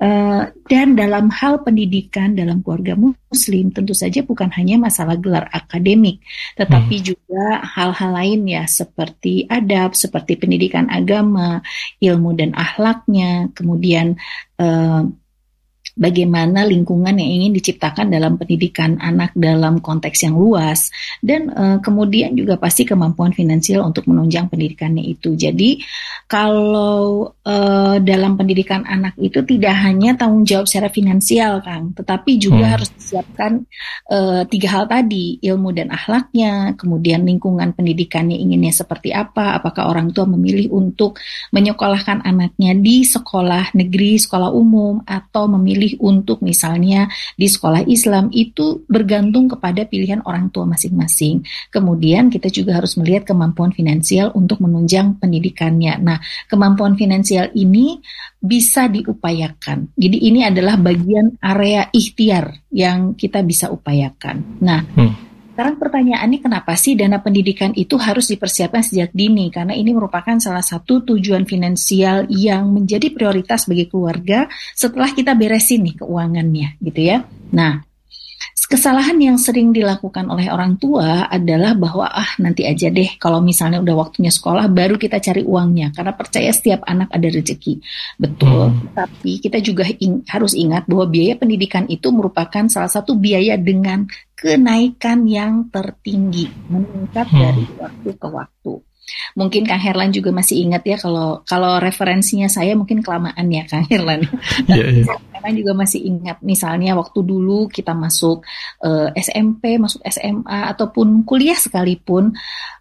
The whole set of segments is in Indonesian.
Dan dalam hal pendidikan dalam keluarga Muslim, tentu saja bukan hanya masalah gelar akademik, tetapi juga hal-hal lain ya, seperti adab, seperti pendidikan agama, ilmu dan akhlaknya, kemudian bagaimana lingkungan yang ingin diciptakan dalam pendidikan anak dalam konteks yang luas, dan kemudian juga pasti kemampuan finansial untuk menunjang pendidikannya itu. Jadi kalau dalam pendidikan anak itu tidak hanya tanggung jawab secara finansial, Kang, tetapi juga harus disiapkan 3 hal tadi, ilmu dan akhlaknya, kemudian lingkungan pendidikannya inginnya seperti apa, apakah orang tua memilih untuk menyekolahkan anaknya di sekolah negeri, sekolah umum, atau memilih untuk misalnya di sekolah Islam, itu bergantung kepada pilihan orang tua masing-masing. Kemudian kita juga harus melihat kemampuan finansial untuk menunjang pendidikannya. Nah, kemampuan finansial ini bisa diupayakan. Jadi ini adalah bagian area ikhtiar yang kita bisa upayakan. Nah, sekarang pertanyaannya, kenapa sih dana pendidikan itu harus dipersiapkan sejak dini? Karena ini merupakan salah satu tujuan finansial yang menjadi prioritas bagi keluarga setelah kita beresin nih keuangannya, gitu ya. Nah, kesalahan yang sering dilakukan oleh orang tua adalah bahwa nanti aja deh, kalau misalnya udah waktunya sekolah baru kita cari uangnya, karena percaya setiap anak ada rezeki. Betul, tapi kita juga harus ingat bahwa biaya pendidikan itu merupakan salah satu biaya dengan kenaikan yang tertinggi, meningkat dari waktu ke waktu. Mungkin Kang Herlan juga masih ingat ya, kalau referensinya saya mungkin kelamaan ya Kang Herlan. Saya juga masih ingat misalnya waktu dulu kita masuk SMP, masuk SMA ataupun kuliah sekalipun,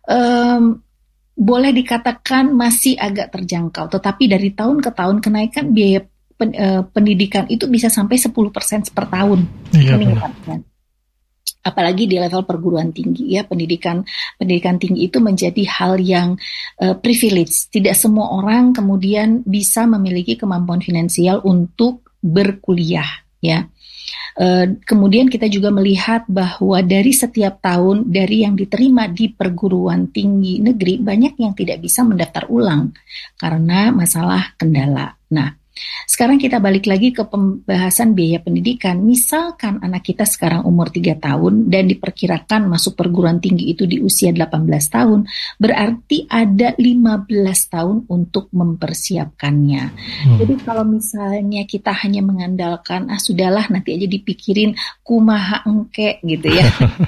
boleh dikatakan masih agak terjangkau. Tetapi dari tahun ke tahun kenaikan biaya pendidikan itu bisa sampai 10% per tahun meningkatkan. Apalagi di level perguruan tinggi ya, pendidikan tinggi itu menjadi hal yang privilege. Tidak semua orang kemudian bisa memiliki kemampuan finansial untuk berkuliah ya. Kemudian kita juga melihat bahwa dari setiap tahun dari yang diterima di perguruan tinggi negeri, banyak yang tidak bisa mendaftar ulang karena masalah kendala. Nah, sekarang kita balik lagi ke pembahasan biaya pendidikan. Misalkan anak kita sekarang umur 3 tahun dan diperkirakan masuk perguruan tinggi itu di usia 18 tahun, berarti ada 15 tahun untuk mempersiapkannya. Jadi kalau misalnya kita hanya mengandalkan, sudahlah nanti aja dipikirin kumaha engke gitu ya.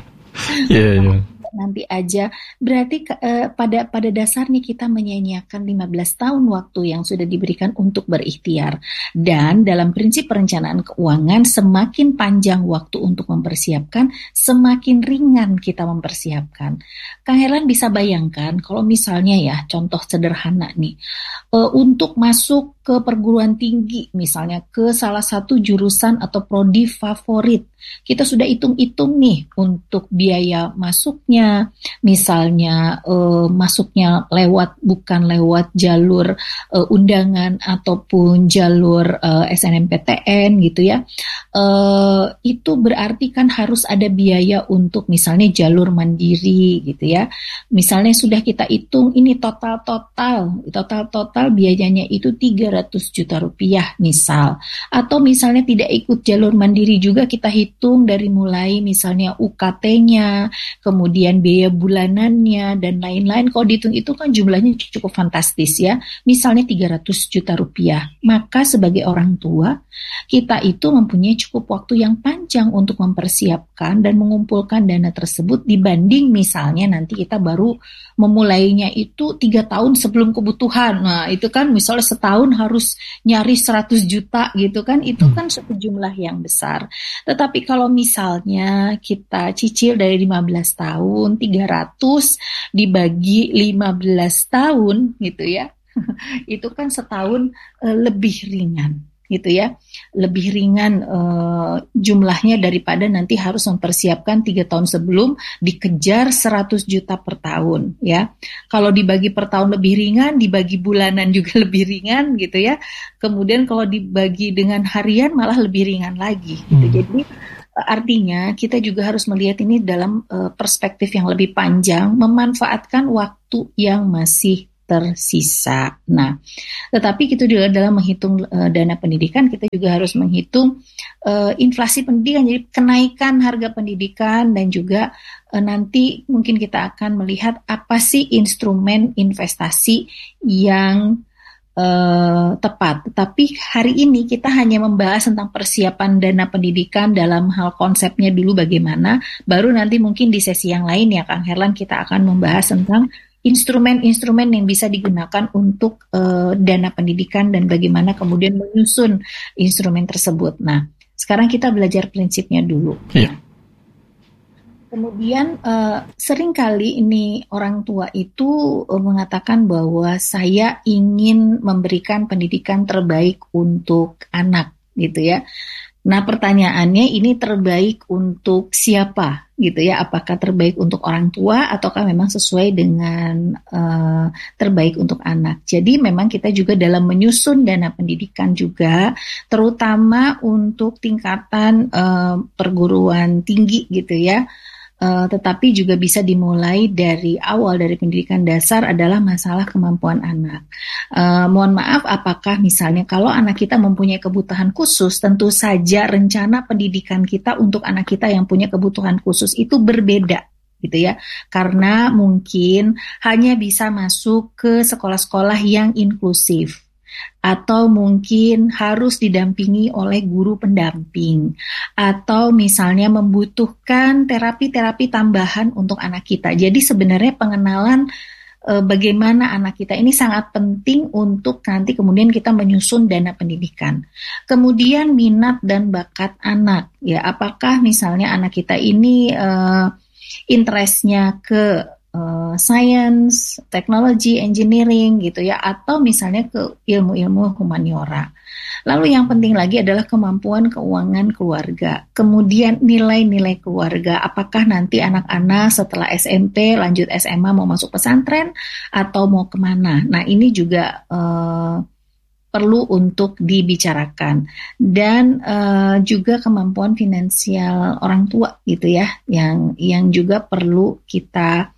Nanti aja, berarti pada dasarnya kita menyia-nyiakan 15 tahun waktu yang sudah diberikan untuk berikhtiar. Dan dalam prinsip perencanaan keuangan, semakin panjang waktu untuk mempersiapkan, semakin ringan kita mempersiapkan. Kang Herlan bisa bayangkan kalau misalnya ya, contoh sederhana nih, untuk masuk ke perguruan tinggi, misalnya ke salah satu jurusan atau prodi favorit, kita sudah hitung-hitung nih untuk biaya masuknya, misalnya masuknya bukan lewat jalur undangan ataupun jalur SNMPTN gitu ya, itu berarti kan harus ada biaya untuk misalnya jalur mandiri gitu ya. Misalnya sudah kita hitung ini total biayanya itu 300 juta rupiah misal, atau misalnya tidak ikut jalur mandiri juga kita hitung dari mulai misalnya UKT-nya, kemudian biaya bulanannya dan lain-lain. Kalau dihitung itu kan jumlahnya cukup fantastis ya, misalnya 300 juta rupiah. Maka sebagai orang tua kita itu mempunyai cukup waktu yang panjang untuk mempersiapkan dan mengumpulkan dana tersebut, dibanding misalnya nanti kita baru memulainya itu 3 tahun sebelum kebutuhan. Nah itu kan misalnya setahun harus nyari 100 juta gitu kan, itu kan satu jumlah yang besar. Tetapi kalau misalnya kita cicil dari 15 tahun, 300 dibagi 15 tahun gitu ya, itu kan setahun lebih ringan gitu ya, lebih ringan jumlahnya daripada nanti harus mempersiapkan 3 tahun sebelum dikejar 100 juta per tahun ya. Kalau dibagi per tahun lebih ringan, dibagi bulanan juga lebih ringan gitu ya. Kemudian kalau dibagi dengan harian malah lebih ringan lagi gitu. Jadi artinya kita juga harus melihat ini dalam perspektif yang lebih panjang, memanfaatkan waktu yang masih tersisa. Nah, tetapi kita juga dalam menghitung dana pendidikan, kita juga harus menghitung inflasi pendidikan, jadi kenaikan harga pendidikan, dan juga nanti mungkin kita akan melihat apa sih instrumen investasi yang tepat. Tetapi hari ini kita hanya membahas tentang persiapan dana pendidikan dalam hal konsepnya dulu bagaimana, baru nanti mungkin di sesi yang lain ya Kang Herlan kita akan membahas tentang instrumen-instrumen yang bisa digunakan untuk dana pendidikan dan bagaimana kemudian menyusun instrumen tersebut. Nah, sekarang kita belajar prinsipnya dulu. Iya. Kemudian seringkali ini orang tua itu mengatakan bahwa saya ingin memberikan pendidikan terbaik untuk anak, gitu ya. Nah, pertanyaannya ini terbaik untuk siapa, gitu ya? Apakah terbaik untuk orang tua ataukah memang sesuai dengan terbaik untuk anak? Jadi memang kita juga dalam menyusun dana pendidikan juga, terutama untuk tingkatan perguruan tinggi, gitu ya. Tetapi juga bisa dimulai dari awal, dari pendidikan dasar adalah masalah kemampuan anak. Mohon maaf, apakah misalnya kalau anak kita mempunyai kebutuhan khusus, tentu saja rencana pendidikan kita untuk anak kita yang punya kebutuhan khusus itu berbeda, gitu ya. Karena mungkin hanya bisa masuk ke sekolah-sekolah yang inklusif, atau mungkin harus didampingi oleh guru pendamping, atau misalnya membutuhkan terapi-terapi tambahan untuk anak kita. Jadi sebenarnya pengenalan bagaimana anak kita ini sangat penting untuk nanti kemudian kita menyusun dana pendidikan. Kemudian minat dan bakat anak, ya apakah misalnya anak kita ini interestnya ke science, teknologi, engineering gitu ya, atau misalnya ke ilmu-ilmu humaniora. Lalu yang penting lagi adalah kemampuan keuangan keluarga. Kemudian nilai-nilai keluarga, apakah nanti anak-anak setelah SMP lanjut SMA mau masuk pesantren atau mau kemana. Nah ini juga perlu untuk dibicarakan. Dan juga kemampuan finansial orang tua gitu ya, yang juga perlu kita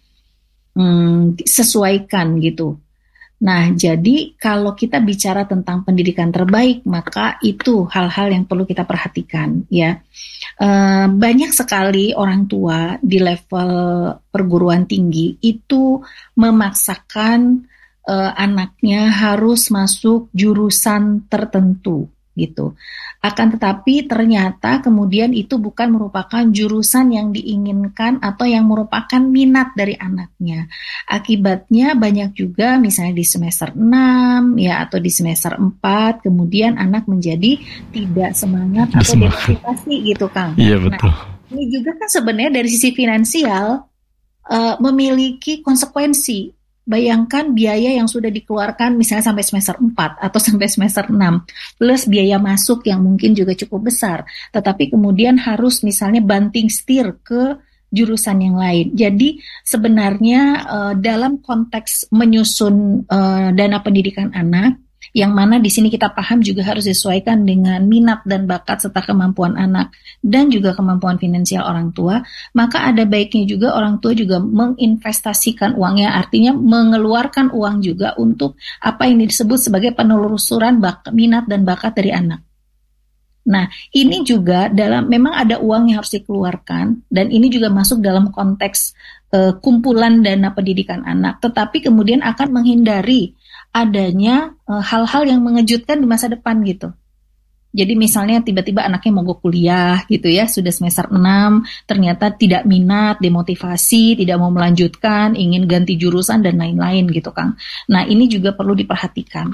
sesuaikan gitu. Nah, jadi kalau kita bicara tentang pendidikan terbaik, maka itu hal-hal yang perlu kita perhatikan ya. Banyak sekali orang tua di level perguruan tinggi itu memaksakan anaknya harus masuk jurusan tertentu gitu. Akan tetapi ternyata kemudian itu bukan merupakan jurusan yang diinginkan atau yang merupakan minat dari anaknya. Akibatnya banyak juga misalnya di semester 6 ya atau di semester 4 kemudian anak menjadi tidak semangat atau demotivasi gitu Kang. Iya betul. Nah, ini juga kan sebenarnya dari sisi finansial memiliki konsekuensi. Bayangkan biaya yang sudah dikeluarkan misalnya sampai semester 4 atau sampai semester 6 plus biaya masuk yang mungkin juga cukup besar, tetapi kemudian harus misalnya banting setir ke jurusan yang lain. Jadi sebenarnya dalam konteks menyusun dana pendidikan anak, yang mana di sini kita paham juga harus disesuaikan dengan minat dan bakat serta kemampuan anak dan juga kemampuan finansial orang tua, maka ada baiknya juga orang tua juga menginvestasikan uangnya, artinya mengeluarkan uang juga untuk apa yang disebut sebagai penelusuran minat dan bakat dari anak. Nah, ini juga memang ada uang yang harus dikeluarkan dan ini juga masuk dalam konteks kumpulan dana pendidikan anak, tetapi kemudian akan menghindari adanya hal-hal yang mengejutkan di masa depan gitu. Jadi misalnya tiba-tiba anaknya mogok kuliah gitu ya, sudah semester 6, ternyata tidak minat, demotivasi, tidak mau melanjutkan, ingin ganti jurusan dan lain-lain gitu Kang. Nah ini juga perlu diperhatikan.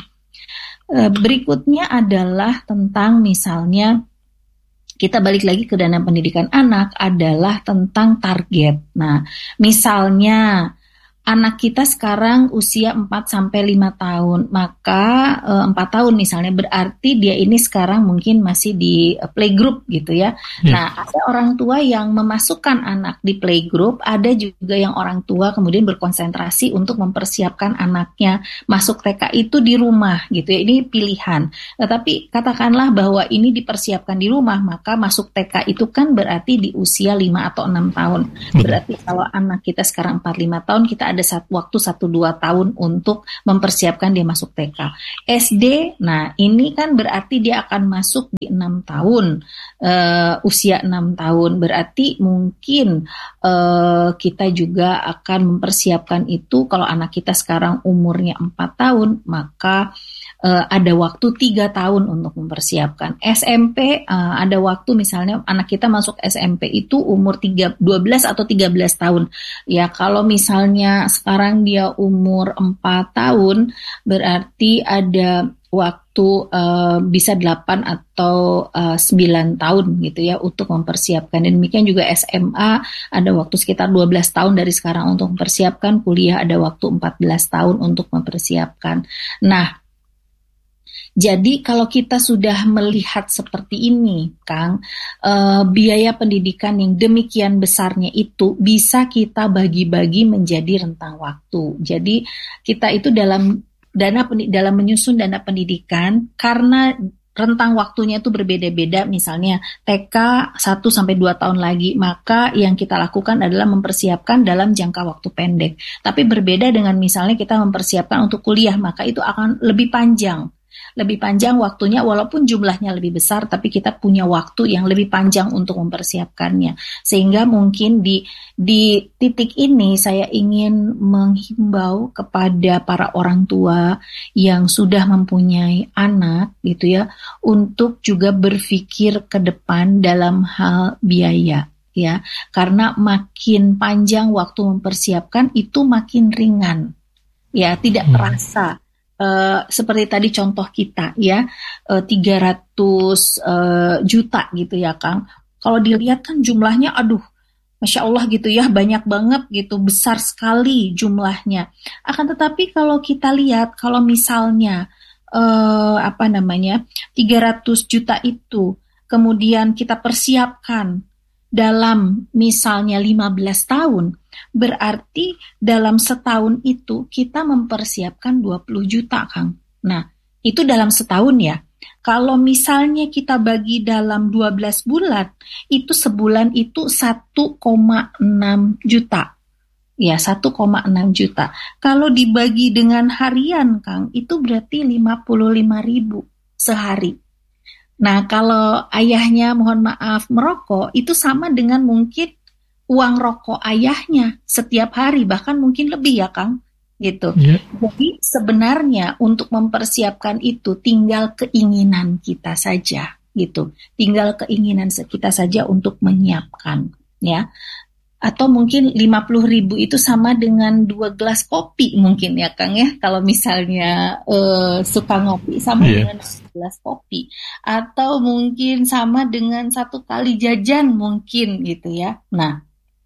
Berikutnya adalah tentang misalnya, kita balik lagi ke dana pendidikan anak adalah tentang target. Nah misalnya anak kita sekarang usia 4-5 tahun, maka 4 tahun misalnya berarti dia ini sekarang mungkin masih di playgroup gitu ya. Nah, ada orang tua yang memasukkan anak di playgroup, ada juga yang orang tua kemudian berkonsentrasi untuk mempersiapkan anaknya masuk TK itu di rumah gitu ya. Ini pilihan. Tetapi katakanlah bahwa ini dipersiapkan di rumah, maka masuk TK itu kan berarti di usia 5 atau 6 tahun. Berarti kalau anak kita sekarang 4-5 tahun, kita ada ada waktu 1-2 tahun untuk mempersiapkan dia masuk TK. SD, nah ini kan berarti dia akan masuk di 6 tahun, usia 6 tahun. Berarti mungkin kita juga akan mempersiapkan itu kalau anak kita sekarang umurnya 4 tahun, maka ada waktu 3 tahun untuk mempersiapkan. SMP ada waktu misalnya anak kita masuk SMP itu umur 12 atau 13 tahun. Ya kalau misalnya sekarang dia umur 4 tahun berarti ada waktu bisa 8 atau 9 tahun gitu ya untuk mempersiapkan. Dan demikian juga SMA ada waktu sekitar 12 tahun dari sekarang untuk mempersiapkan. Kuliah ada waktu 14 tahun untuk mempersiapkan. Nah, jadi kalau kita sudah melihat seperti ini, Kang, biaya pendidikan yang demikian besarnya itu bisa kita bagi-bagi menjadi rentang waktu. Jadi kita itu dalam menyusun dana pendidikan karena rentang waktunya itu berbeda-beda, misalnya TK 1-2 tahun lagi, maka yang kita lakukan adalah mempersiapkan dalam jangka waktu pendek. Tapi berbeda dengan misalnya kita mempersiapkan untuk kuliah, maka itu akan lebih panjang waktunya, walaupun jumlahnya lebih besar, tapi kita punya waktu yang lebih panjang untuk mempersiapkannya. Sehingga mungkin di titik ini saya ingin menghimbau kepada para orang tua yang sudah mempunyai anak gitu ya, untuk juga berpikir ke depan dalam hal biaya. Ya, karena makin panjang waktu mempersiapkan itu makin ringan, ya tidak terasa. Seperti tadi contoh kita ya, 300 juta gitu ya Kang. Kalau dilihat kan jumlahnya aduh Masya Allah gitu ya, banyak banget gitu, besar sekali jumlahnya. Akan tetapi kalau kita lihat, kalau misalnya 300 juta itu kemudian kita persiapkan dalam misalnya 15 tahun, berarti dalam setahun itu kita mempersiapkan 20 juta, Kang. Nah, itu dalam setahun ya. Kalau misalnya kita bagi dalam 12 bulan, itu sebulan itu 1,6 juta. Ya, 1,6 juta. Kalau dibagi dengan harian, Kang, itu berarti 55.000 sehari. Nah, kalau ayahnya mohon maaf merokok, itu sama dengan mungkin uang rokok ayahnya setiap hari, bahkan mungkin lebih ya Kang, gitu. Yeah. Jadi sebenarnya untuk mempersiapkan itu tinggal keinginan kita saja, gitu. Tinggal keinginan kita saja untuk menyiapkan, ya. Atau mungkin 50.000 itu sama dengan 2 gelas kopi mungkin ya Kang ya. Kalau misalnya suka ngopi sama dengan 2 gelas kopi. Atau mungkin sama dengan 1 kali jajan mungkin gitu ya. Nah,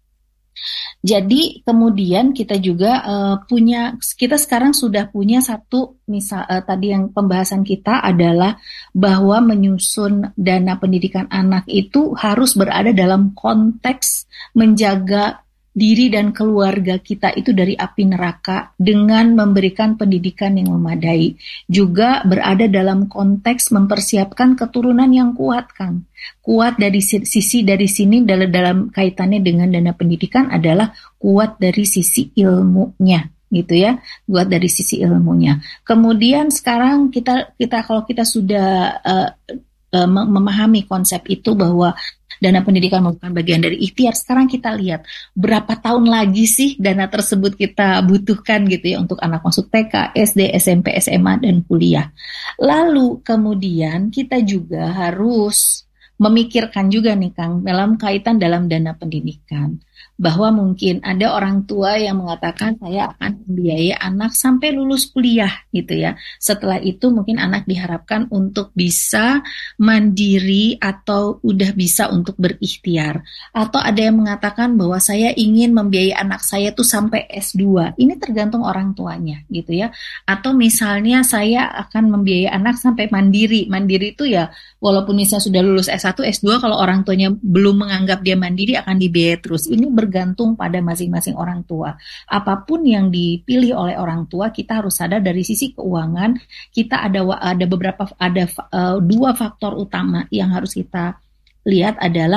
jadi kemudian kita juga kita sekarang sudah punya satu, misal tadi yang pembahasan kita adalah bahwa menyusun dana pendidikan anak itu harus berada dalam konteks menjaga diri dan keluarga kita itu dari api neraka dengan memberikan pendidikan yang memadai. Juga berada dalam konteks mempersiapkan keturunan yang kuat, Kang. Kuat dari sini dalam kaitannya dengan dana pendidikan adalah kuat dari sisi ilmunya, gitu ya. Kuat dari sisi ilmunya. Kemudian sekarang kita kalau kita sudah memahami konsep itu bahwa dana pendidikan merupakan bagian dari ikhtiar. Sekarang kita lihat berapa tahun lagi sih dana tersebut kita butuhkan gitu ya untuk anak masuk TK, SD, SMP, SMA, dan kuliah. Lalu kemudian kita juga harus memikirkan juga nih Kang dalam kaitan dalam dana pendidikan. Bahwa mungkin ada orang tua yang mengatakan saya akan membiayai anak sampai lulus kuliah gitu ya. Setelah itu mungkin anak diharapkan untuk bisa mandiri atau udah bisa untuk berikhtiar. Atau ada yang mengatakan bahwa saya ingin membiayai anak saya tuh sampai S2. Ini tergantung orang tuanya gitu ya. Atau misalnya saya akan membiayai anak sampai mandiri. Mandiri itu ya walaupun misalnya sudah lulus S1, S2 kalau orang tuanya belum menganggap dia mandiri akan dibiayai terus. Ini bergantung pada masing-masing orang tua. Apapun yang dipilih oleh orang tua, kita harus sadar dari sisi keuangan, kita ada 2 faktor utama yang harus kita lihat adalah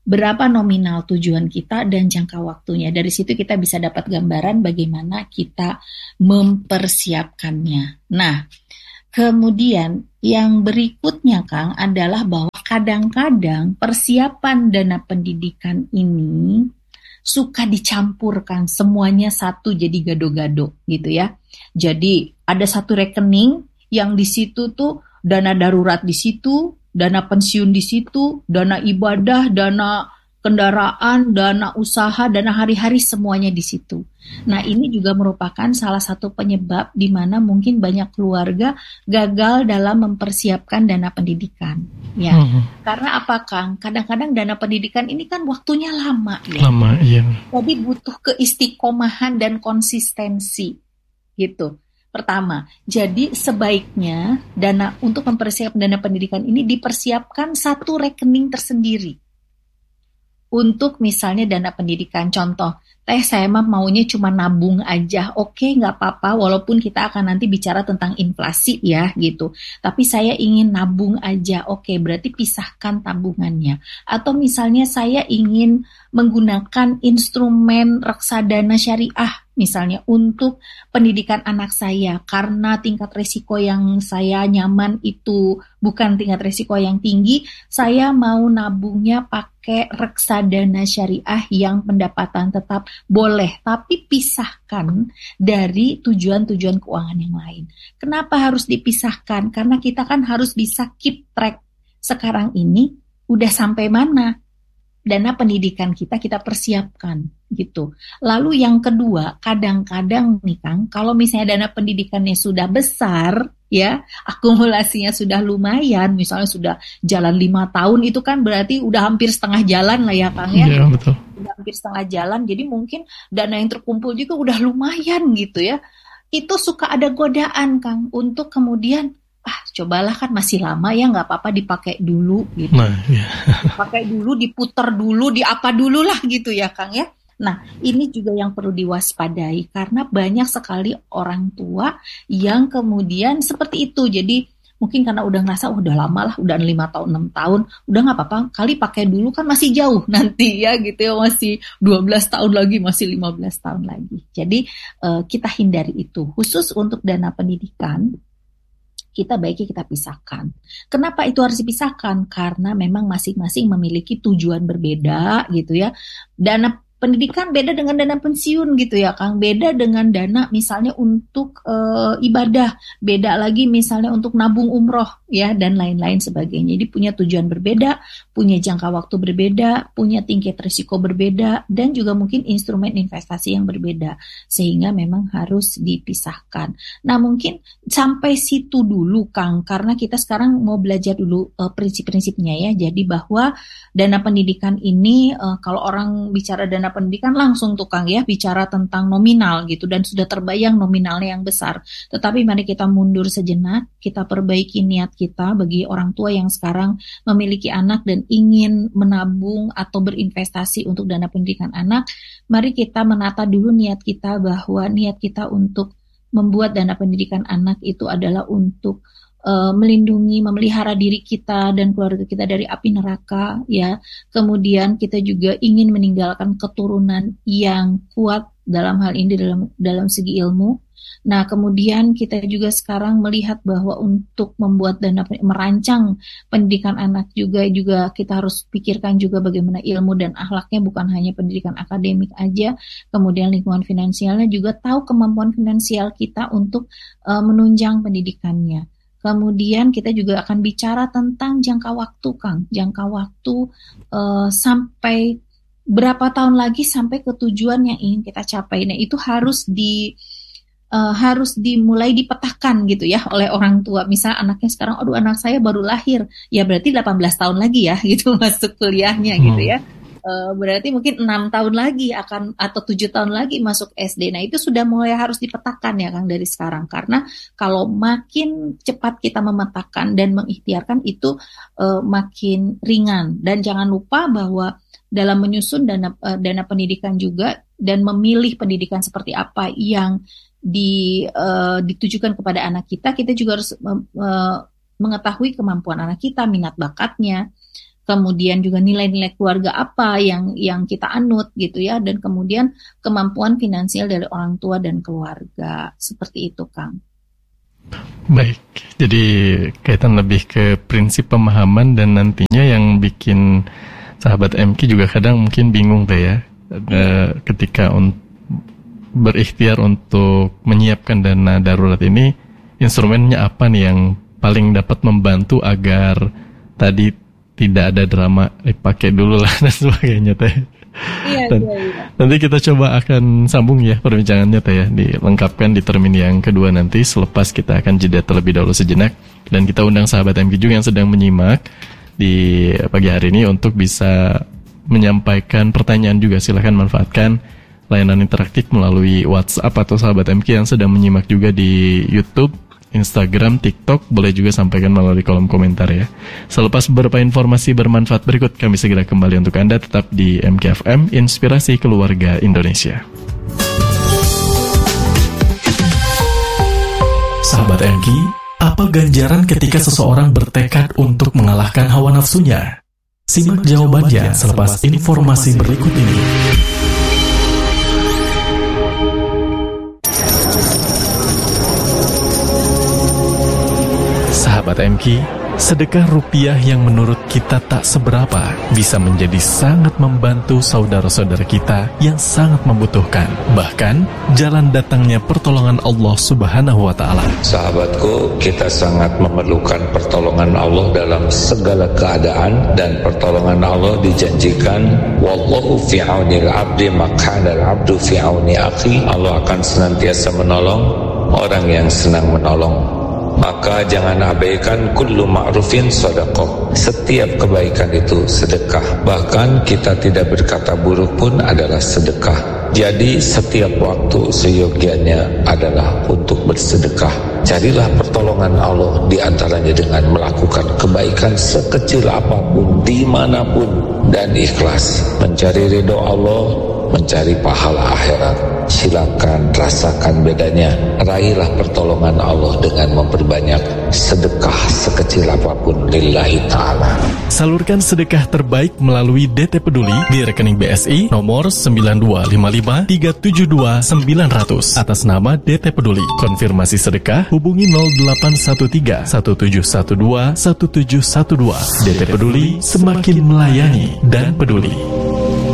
berapa nominal tujuan kita dan jangka waktunya. Dari situ kita bisa dapat gambaran bagaimana kita mempersiapkannya. Nah, kemudian yang berikutnya Kang adalah bahwa kadang-kadang persiapan dana pendidikan ini suka dicampurkan semuanya satu jadi gado-gado gitu ya. Jadi ada satu rekening yang di situ tuh dana darurat di situ, dana pensiun di situ, dana ibadah, dana kendaraan, dana usaha, dana hari-hari semuanya di situ. Nah, ini juga merupakan salah satu penyebab di mana mungkin banyak keluarga gagal dalam mempersiapkan dana pendidikan. Ya, karena apa, Kang? Kadang-kadang dana pendidikan ini kan waktunya lama, ya. Lama, iya. Jadi butuh keistiqomahan dan konsistensi, gitu. Pertama, jadi sebaiknya dana untuk mempersiapkan dana pendidikan ini dipersiapkan satu rekening tersendiri. Untuk misalnya dana pendidikan, contoh, saya mah maunya cuma nabung aja, oke nggak apa-apa, walaupun kita akan nanti bicara tentang inflasi ya gitu. Tapi saya ingin nabung aja, oke, berarti pisahkan tabungannya. Atau misalnya saya ingin menggunakan instrumen reksadana syariah, misalnya untuk pendidikan anak saya, karena tingkat risiko yang saya nyaman itu bukan tingkat risiko yang tinggi, saya mau nabungnya pakai reksadana syariah yang pendapatan tetap boleh, tapi pisahkan dari tujuan-tujuan keuangan yang lain. Kenapa harus dipisahkan? Karena kita kan harus bisa keep track sekarang ini udah sampai mana dana pendidikan kita persiapkan gitu. Lalu yang kedua, kadang-kadang nih Kang, kalau misalnya dana pendidikannya sudah besar, ya akumulasinya sudah lumayan, misalnya sudah jalan 5 tahun, itu kan berarti udah hampir setengah jalan lah ya Kang ya. Iya, betul. Udah hampir setengah jalan, jadi mungkin dana yang terkumpul juga udah lumayan gitu ya. Itu suka ada godaan Kang untuk kemudian cobalah kan masih lama ya, nggak apa-apa dipakai dulu gitu. Nah, iya. Pakai dulu, diputer dulu, di apa dulu lah gitu ya Kang ya. Nah, ini juga yang perlu diwaspadai karena banyak sekali orang tua yang kemudian seperti itu. Jadi mungkin karena udah ngerasa udah lama lah, udah 5 tahun, 6 tahun, udah nggak apa-apa, kali pakai dulu kan masih jauh nanti ya gitu ya, masih 12 tahun lagi, masih 15 tahun lagi. Jadi kita hindari itu. Khusus untuk dana pendidikan, kita baiknya kita pisahkan. Kenapa itu harus dipisahkan? Karena memang masing-masing memiliki tujuan berbeda gitu ya. Dana pendidikan beda dengan dana pensiun gitu ya Kang. Beda dengan dana misalnya untuk ibadah. Beda lagi misalnya untuk nabung umroh ya dan lain-lain sebagainya. Jadi punya tujuan berbeda, punya jangka waktu berbeda, punya tingkat risiko berbeda, dan juga mungkin instrumen investasi yang berbeda. Sehingga memang harus dipisahkan. Nah mungkin sampai situ dulu Kang, karena kita sekarang mau belajar dulu prinsip-prinsipnya ya. Jadi bahwa dana pendidikan ini kalau orang bicara dana pendidikan langsung tuh Kang ya bicara tentang nominal gitu dan sudah terbayang nominalnya yang besar. Tetapi mari kita mundur sejenak, kita perbaiki niat kita bagi orang tua yang sekarang memiliki anak dan ingin menabung atau berinvestasi untuk dana pendidikan anak. Mari kita menata dulu niat kita bahwa niat kita untuk membuat dana pendidikan anak itu adalah untuk melindungi, memelihara diri kita dan keluarga kita dari api neraka ya. Kemudian kita juga ingin meninggalkan keturunan yang kuat dalam hal ini dalam segi ilmu. Nah, kemudian kita juga sekarang melihat bahwa untuk membuat merancang pendidikan anak juga kita harus pikirkan juga bagaimana ilmu dan akhlaknya, bukan hanya pendidikan akademik aja. Kemudian lingkungan finansialnya juga, tahu kemampuan finansial kita untuk menunjang pendidikannya. Kemudian kita juga akan bicara tentang jangka waktu, Kang. Jangka waktu sampai berapa tahun lagi sampai ke tujuan yang ingin kita capai. Nah, itu harus dimulai dipetakan gitu ya oleh orang tua. Misal anaknya sekarang, aduh anak saya baru lahir, ya berarti 18 tahun lagi ya gitu masuk kuliahnya gitu ya. Berarti mungkin 6 tahun lagi atau 7 tahun lagi masuk SD. Nah itu sudah mulai harus dipetakan ya Kang dari sekarang. Karena kalau makin cepat kita memetakan dan mengikhtiarkan itu makin ringan. Dan jangan lupa bahwa dalam menyusun dana pendidikan juga dan memilih pendidikan seperti apa yang ditujukan kepada anak kita juga harus mengetahui kemampuan anak kita, minat bakatnya. kemudian juga nilai-nilai keluarga apa yang kita anut gitu ya, dan kemudian kemampuan finansial dari orang tua dan keluarga. Seperti itu, Kang. Baik, jadi kaitan lebih ke prinsip pemahaman, dan nantinya yang bikin sahabat MK juga kadang mungkin bingung tuh ya, ketika berikhtiar untuk menyiapkan dana darurat ini, instrumennya apa nih yang paling dapat membantu agar tadi tidak ada drama pakai dulu lah dan sebagainya teh. Iya. Nanti kita coba akan sambung ya perbincangannya teh ya, dilengkapkan di termin yang kedua nanti, selepas kita akan jeda terlebih dahulu sejenak, dan kita undang sahabat MK juga yang sedang menyimak di pagi hari ini untuk bisa menyampaikan pertanyaan juga. Silahkan manfaatkan layanan interaktif melalui WhatsApp, atau sahabat MK yang sedang menyimak juga di YouTube, Instagram, TikTok, boleh juga sampaikan melalui kolom komentar ya. Selepas beberapa informasi bermanfaat berikut, kami segera kembali untuk Anda, tetap di MKFM, Inspirasi Keluarga Indonesia. Sahabat MK, apa ganjaran ketika seseorang bertekad untuk mengalahkan hawa nafsunya? Simak jawabannya selepas informasi berikut ini. Sahabat MK, sedekah rupiah yang menurut kita tak seberapa bisa menjadi sangat membantu saudara-saudara kita yang sangat membutuhkan. Bahkan, jalan datangnya pertolongan Allah Subhanahu wa Ta'ala. Sahabatku, kita sangat memerlukan pertolongan Allah dalam segala keadaan, dan pertolongan Allah dijanjikan, wallahu fi aunil abdi makanal abdu fi auni akhi. Allah akan senantiasa menolong orang yang senang menolong. Maka jangan abaikan kullu ma'rufin sedekah. Setiap kebaikan itu sedekah. Bahkan kita tidak berkata buruk pun adalah sedekah. Jadi setiap waktu seyogianya adalah untuk bersedekah. Carilah pertolongan Allah di antaranya dengan melakukan kebaikan sekecil apapun, dimanapun, dan ikhlas. Mencari ridho Allah, mencari pahala akhirat. Silakan rasakan bedanya. Raihlah pertolongan Allah dengan memperbanyak sedekah sekecil apapun lillahi ta'ala. Salurkan sedekah terbaik melalui DT Peduli di rekening BSI nomor 9255372900 atas nama DT Peduli. Konfirmasi sedekah hubungi 0813 1712 1712. DT Peduli, semakin melayani dan peduli.